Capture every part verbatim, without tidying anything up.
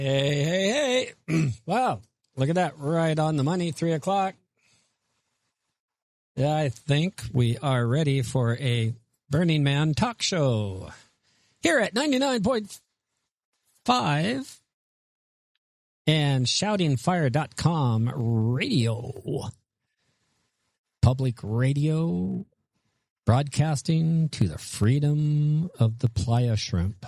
Hey, hey, hey. Wow. Look at that. Right on the money. Three o'clock. Yeah, I think we are ready for a Burning Man talk show here at ninety-nine point five and shouting fire dot com radio. Public radio broadcasting to the freedom of the playa shrimp.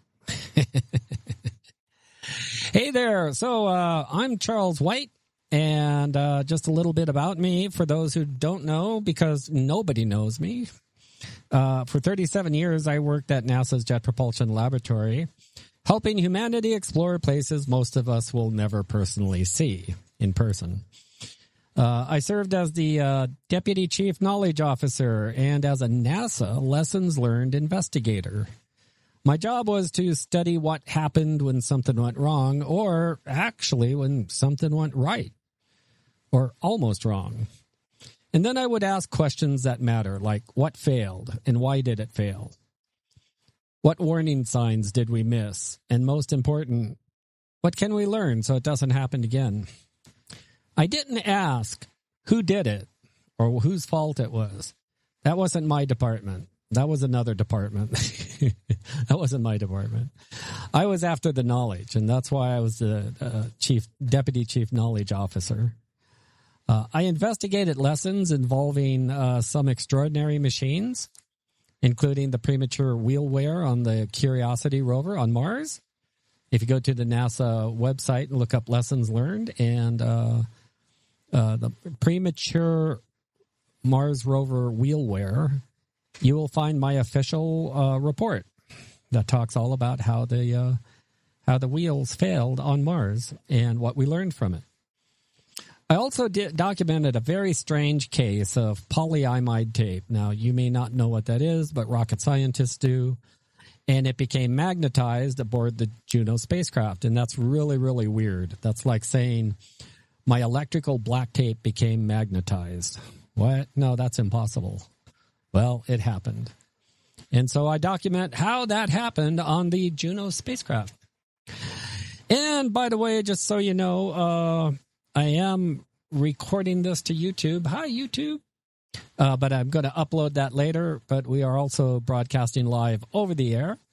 Hey there. So uh, I'm Charles White, and uh, just a little bit about me for those who don't know, because nobody knows me. Uh, for thirty-seven years, I worked at NASA's Jet Propulsion Laboratory, helping humanity explore places most of us will never personally see in person. Uh, I served as the uh, Deputy Chief Knowledge Officer and as a NASA Lessons Learned Investigator. My job was to study what happened when something went wrong, or actually when something went right, or almost wrong. And then I would ask questions that matter, like what failed and why did it fail? What warning signs did we miss? And most important, what can we learn so it doesn't happen again? I didn't ask who did it or whose fault it was. That wasn't my department. That was another department. That wasn't my department. I was after the knowledge, and that's why I was the uh, chief, deputy chief knowledge officer. Uh, I investigated lessons involving uh, some extraordinary machines, including the premature wheel wear on the Curiosity rover on Mars. If you go to the NASA website and look up lessons learned and uh, uh, the premature Mars rover wheel wear, you will find my official uh, report that talks all about how the uh, how the wheels failed on Mars and what we learned from it. I also did, documented a very strange case of polyimide tape. Now, you may not know what that is, but rocket scientists do. And it became magnetized aboard the Juno spacecraft. And that's really, really weird. That's like saying my electrical black tape became magnetized. What? No, that's impossible. Well, it happened. And so I document how that happened on the Juno spacecraft. And by the way, just so you know, uh, I am recording this to YouTube. Hi, YouTube. Uh, but I'm going to upload that later. But we are also broadcasting live over the air